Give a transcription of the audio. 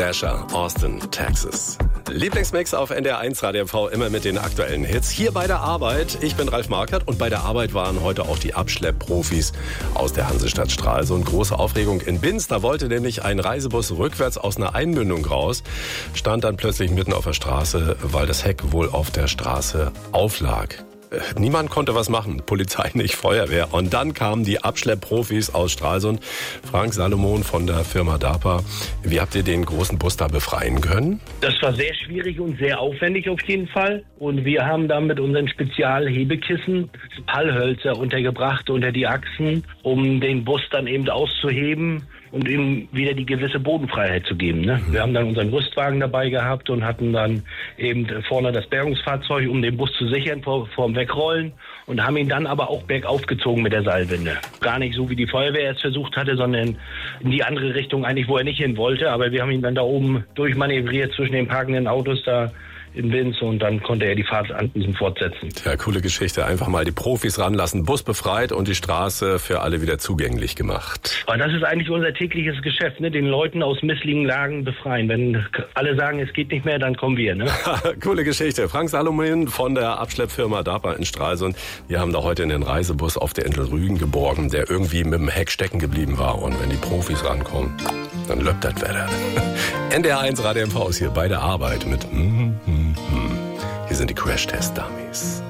Dasher, Austin, Texas. Lieblingsmix auf NDR 1 Radio MV, immer mit den aktuellen Hits. Hier bei der Arbeit, ich bin Ralf Markert und bei der Arbeit waren heute auch die Abschleppprofis aus der Hansestadt Stralsund. Große Aufregung in Binz, da wollte nämlich ein Reisebus rückwärts aus einer Einmündung raus, stand dann plötzlich mitten auf der Straße, weil das Heck wohl auf der Straße auflag. Niemand konnte was machen, Polizei nicht, Feuerwehr. Und dann kamen die Abschleppprofis aus Stralsund, Frank Salomon von der Firma DARPA. Wie habt ihr den großen Bus da befreien können? Das war sehr schwierig und sehr aufwendig auf jeden Fall. Und wir haben da mit unseren Spezialhebekissen Pallhölzer untergebracht unter die Achsen, um den Bus dann eben auszuheben und ihm wieder die gewisse Bodenfreiheit zu geben. Ne? Wir haben dann unseren Rüstwagen dabei gehabt und hatten dann eben vorne das Bergungsfahrzeug, um den Bus zu sichern vorm Wegrollen, und haben ihn dann aber auch bergauf gezogen mit der Seilwinde. Gar nicht so, wie die Feuerwehr es versucht hatte, sondern in die andere Richtung eigentlich, wo er nicht hin wollte. Aber wir haben ihn dann da oben durchmanövriert zwischen den parkenden Autos da in Binz, und dann konnte er die Fahrt an diesem fortsetzen. Ja, coole Geschichte. Einfach mal die Profis ranlassen, Bus befreit und die Straße für alle wieder zugänglich gemacht. Aber das ist eigentlich unser tägliches Geschäft, ne? Den Leuten aus missligen Lagen befreien. Wenn alle sagen, es geht nicht mehr, dann kommen wir. Ne? Coole Geschichte. Frank Salomon von der Abschleppfirma DARPA in Stralsund. Wir haben da heute einen Reisebus auf der Insel Rügen geborgen, der irgendwie mit dem Heck stecken geblieben war. Und wenn die Profis rankommen, dann löppt das Wetter. NDR 1 Radio MV ist hier bei der Arbeit mit Hier sind die Crash-Test-Dummies.